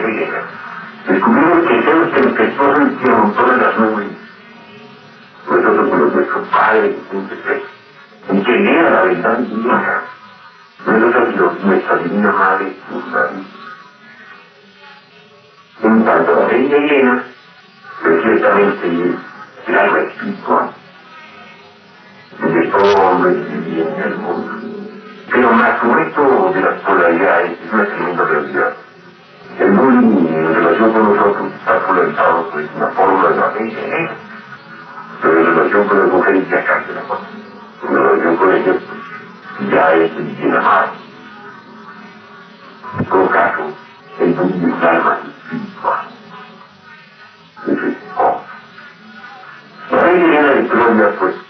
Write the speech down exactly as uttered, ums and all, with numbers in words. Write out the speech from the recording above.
griega. Descubrimos que Zeus se empezó el que montó de las nubes. Nosotros como nuestro padre, y que era la verdad divina. Nosotros los, nuestra divina madre, Urdaí. En cuanto a la reina Helena, pues ciertamente el alma espiritual de todo hombre que vivía en el mundo. Pero más sobre esto de las polaridades es una tremenda realidad. El bullying en relación con nosotros está polarizado por una fórmula de la reina Helena. Pero en relación con las mujeres ya cambia la cosa. En relación con ellas, pues, ya es el bien amado. En todo caso, el bullying es alma espiritual. Eso es todo. La reina Helena de Troya, pues,